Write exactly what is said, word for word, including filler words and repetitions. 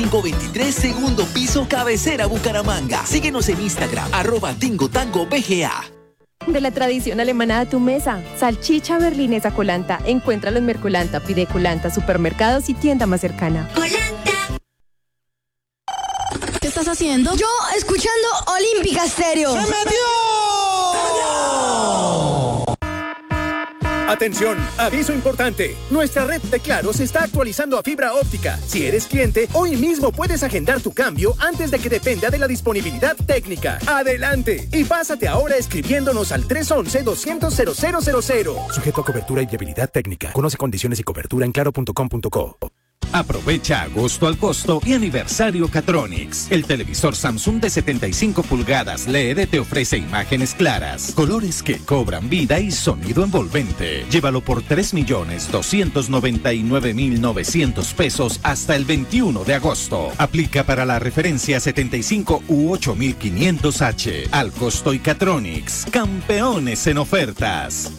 Tango veintitrés, segundo piso, cabecera Bucaramanga. Síguenos en Instagram, arroba Tingo Tango B G A. De la tradición alemana a tu mesa, salchicha berlinesa Colanta. Encuéntralo en Mercolanta, pide Colanta, supermercados y tienda más cercana. Colanta. ¿Qué estás haciendo? Yo, escuchando Olímpica Stereo. ¡Se metió! Atención, aviso importante. Nuestra red de Claro se está actualizando a fibra óptica. Si eres cliente, hoy mismo puedes agendar tu cambio antes de que dependa de la disponibilidad técnica. ¡Adelante! Y pásate ahora escribiéndonos al tres once, doscientos, cero cero cero cero. Sujeto a cobertura y viabilidad técnica. Conoce condiciones y cobertura en claro punto com punto co. Aprovecha agosto al costo y aniversario Catronics. El televisor Samsung de setenta y cinco pulgadas L E D te ofrece imágenes claras, colores que cobran vida y sonido envolvente. Llévalo por tres millones doscientos noventa y nueve mil novecientos pesos hasta el veintiuno de agosto. Aplica para la referencia setenta y cinco u ocho mil quinientos H. Al costo y Catronics. Campeones en ofertas.